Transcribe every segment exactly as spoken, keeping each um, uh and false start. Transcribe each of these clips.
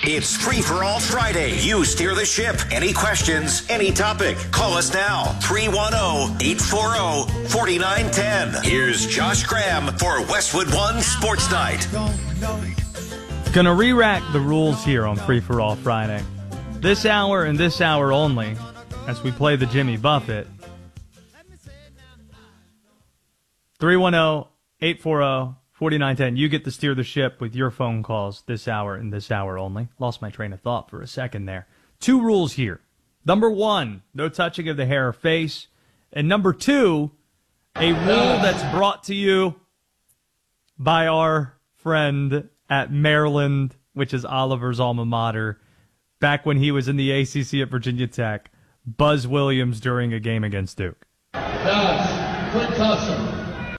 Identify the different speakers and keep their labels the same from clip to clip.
Speaker 1: It's Free for All Friday. You steer the ship. Any questions, any topic. Call us now. three one zero, eight four zero, four nine one zero. Here's Josh Graham for Westwood One Sports Night.
Speaker 2: Gonna re-rack the rules here on Free for All Friday. This hour and this hour only, as we play the Jimmy Buffett. three one zero, eight four zero, four nine one zero. You get to steer the ship with your phone calls this hour and this hour only. Lost my train of thought for a second there. Two rules here. Number one, no touching of the hair or face. And number two, a rule that's brought to you by our friend at Maryland, which is Oliver's alma mater, back when he was in the A C C at Virginia Tech, Buzz Williams during a game against Duke.
Speaker 3: Guys, quick custom.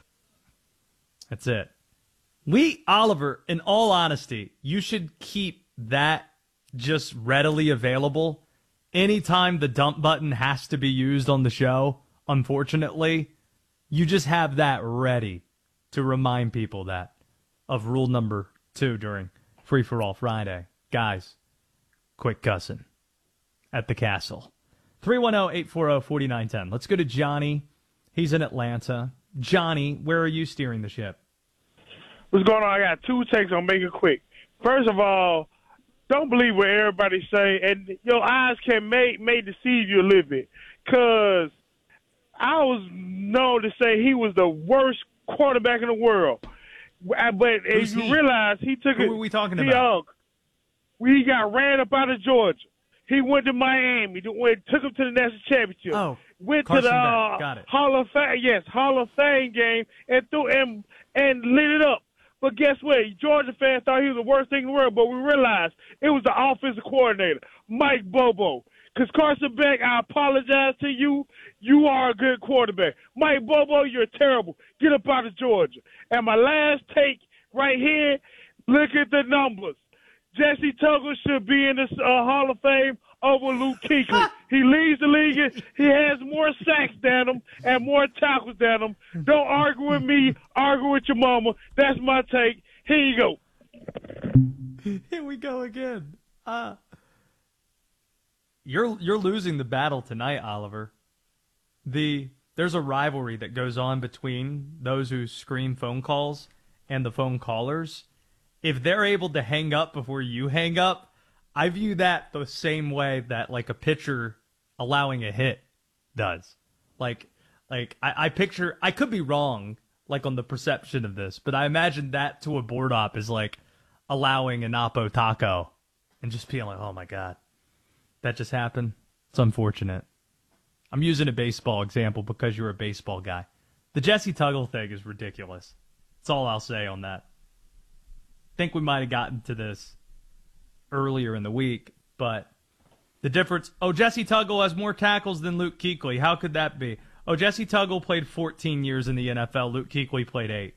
Speaker 2: That's it. We, Oliver, in all honesty, you should keep that just readily available. Anytime the dump button has to be used on the show, unfortunately, you just have that ready to remind people that of rule number two during Free for All Friday. Guys, quick cussing at the castle. three one zero, eight four zero, four nine one zero. Let's go to Johnny. He's in Atlanta. Johnny, where are you steering the ship?
Speaker 4: What's going on? I got two takes. I'll make it quick. First of all, don't believe what everybody say, and your eyes can may may deceive you a little bit. Cause I was known to say he was the worst quarterback in the world, but if you
Speaker 2: he?
Speaker 4: realize he took
Speaker 2: Who
Speaker 4: it.
Speaker 2: are we talking
Speaker 4: he,
Speaker 2: about?
Speaker 4: Uh, he got ran up out of Georgia. He went to Miami. Went, took him to the national championship.
Speaker 2: Oh,
Speaker 4: went
Speaker 2: Carson
Speaker 4: to the
Speaker 2: Beck.
Speaker 4: uh,
Speaker 2: Got it.
Speaker 4: Hall of Fame. Yes, Hall of Fame game, and threw and and lit it up. But guess what? Georgia fans thought he was the worst thing in the world, but we realized it was the offensive coordinator, Mike Bobo. Because Carson Beck, I apologize to you. You are a good quarterback. Mike Bobo, you're terrible. Get up out of Georgia. And my last take right here, look at the numbers. Jesse Tuggle should be in the uh, Hall of Fame over Luke Kuechly. He leads the league. He has more sacks than him and more tackles than him. Don't argue with me. Argue with your mama. That's my take. Here you go.
Speaker 2: Here we go again. Uh, you're you're losing the battle tonight, Oliver. The there's a rivalry that goes on between those who screen phone calls and the phone callers. If they're able to hang up before you hang up, I view that the same way that like a pitcher allowing a hit does. Like, like I, I picture, I could be wrong, like on the perception of this, but I imagine that to a board op is like allowing an Oppo taco and just being like, oh my God, that just happened. It's unfortunate. I'm using a baseball example because you're a baseball guy. The Jesse Tuggle thing is ridiculous. That's all I'll say on that. Think we might have gotten to this earlier in the week, but the difference, oh, Jesse Tuggle has more tackles than Luke Kuechly. How could that be? Oh, Jesse Tuggle played fourteen years in the N F L. Luke Kuechly played eight.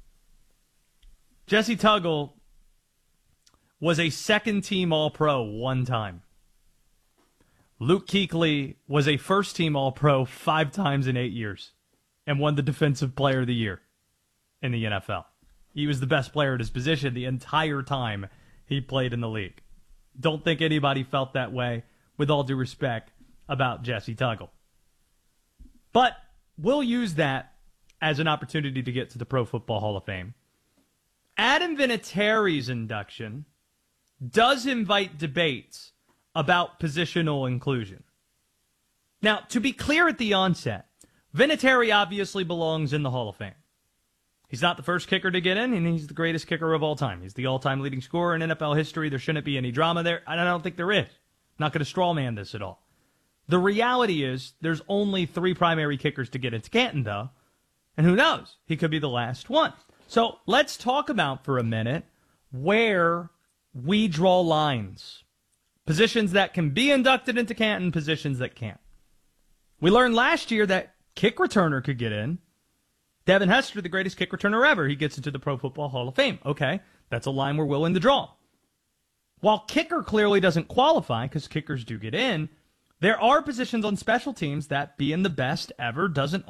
Speaker 2: Jesse Tuggle was a second-team All-Pro one time. Luke Kuechly was a first-team All-Pro five times in eight years and won the Defensive Player of the Year in the N F L. He was the best player at his position the entire time he played in the league. Don't think anybody felt that way, with all due respect, about Jesse Tuggle. But we'll use that as an opportunity to get to the Pro Football Hall of Fame. Adam Vinatieri's induction does invite debates about positional inclusion. Now, to be clear at the onset, Vinatieri obviously belongs in the Hall of Fame. He's not the first kicker to get in, and he's the greatest kicker of all time. He's the all-time leading scorer in N F L history. There shouldn't be any drama there, and I don't think there is. I'm not going to straw man this at all. The reality is there's only three primary kickers to get into Canton, though, and who knows? He could be the last one. So let's talk about for a minute where we draw lines. Positions that can be inducted into Canton, positions that can't. We learned last year that kick returner could get in. Devin Hester, the greatest kick returner ever, he gets into the Pro Football Hall of Fame. Okay, that's a line we're willing to draw. While kicker clearly doesn't qualify, because kickers do get in, there are positions on special teams that being the best ever doesn't